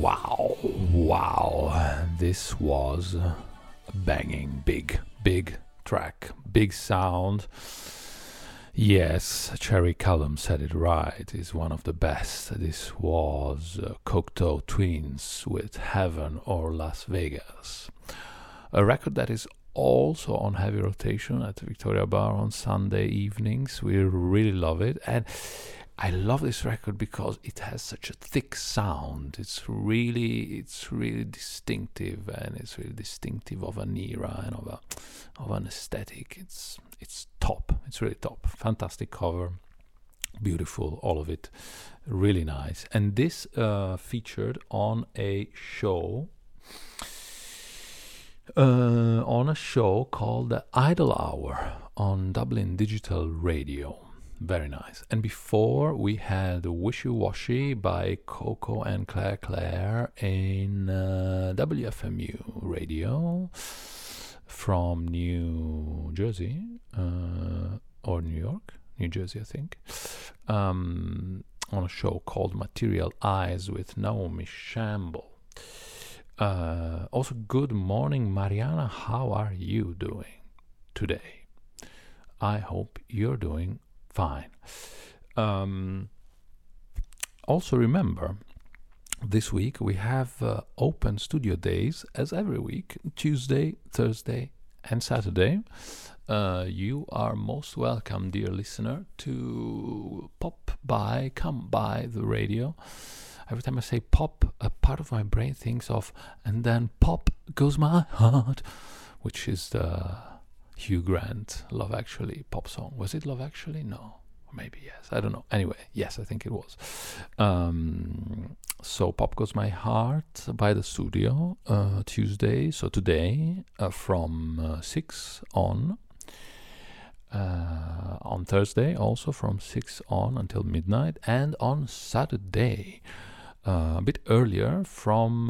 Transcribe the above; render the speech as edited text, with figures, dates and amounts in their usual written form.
Wow. This was a banging, big track, big sound. Yes, Cherry Cullum said it right. It's one of the best. This was Cocteau Twins with Heaven or Las Vegas. A record that is also on heavy rotation at Victoria Bar on Sunday evenings. We really love it. And I love this record because it has such a thick sound. It's really distinctive, and it's really distinctive of an era and of an aesthetic. It's top. It's really top. Fantastic cover, beautiful, all of it, really nice. And this featured on a show called the Idle Hour on Dublin Digital Radio. Very nice. And before we had Wishy Washy by Coco and Claire in WFMU radio from New Jersey or New York, New Jersey, I think, on a show called Material Eyes with Naomi Shamble. Also, good morning, Mariana. How are you doing today? I hope you're doing fine. Also remember, this week we have open studio days as every week, Tuesday, Thursday and Saturday. You are most welcome, dear listener, to come by the radio. Every time I say pop, a part of my brain thinks of "And Then Pop Goes My Heart," which is the Hugh Grant Love Actually pop song. Was it Love Actually? No. Or maybe yes. I don't know. Anyway, yes, I think it was. So Pop Goes My Heart by the Studio, Tuesday, so today, from 6 on. On Thursday also from 6 on until midnight. And on Saturday, a bit earlier from